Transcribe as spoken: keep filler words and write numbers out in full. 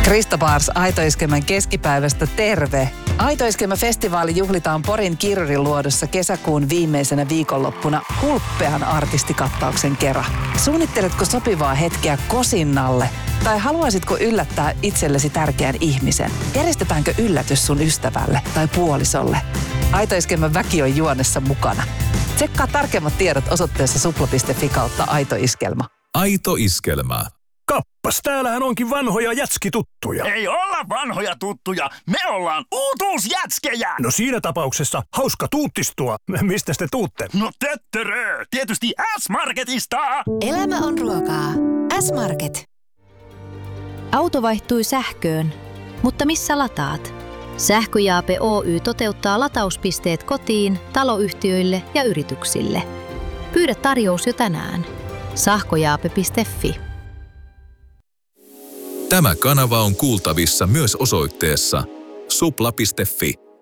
Krista Bars Aito-iskelmän keskipäivästä terve. Aito-iskelmä-festivaali juhlitaan Porin Kirjurin luodossa kesäkuun viimeisenä viikonloppuna hulppean artistikattauksen kera. Suunnitteletko sopivaa hetkeä kosinnalle? Tai haluaisitko yllättää itsellesi tärkeän ihmisen? Järjestetäänkö yllätys sun ystävälle tai puolisolle? Aito-iskelmän väki on juonessa mukana. Tsekkaa tarkemmat tiedot osoitteessa supla piste fi kautta aitoiskelma. Aito-iskelmä. Kappas, täällähän onkin vanhoja jätskituttuja. Ei olla vanhoja tuttuja, me ollaan uutuusjätskejä! No siinä tapauksessa hauska tuuttistua. Mistä te tuutte? No töttörö, tietysti S-Marketista! Elämä on ruokaa. S-Market. Auto vaihtui sähköön, mutta missä lataat? Sähköjaape Oy toteuttaa latauspisteet kotiin, taloyhtiöille ja yrityksille. Pyydä tarjous jo tänään. Sähköjaape piste fi. Tämä kanava on kuultavissa myös osoitteessa supla piste fi.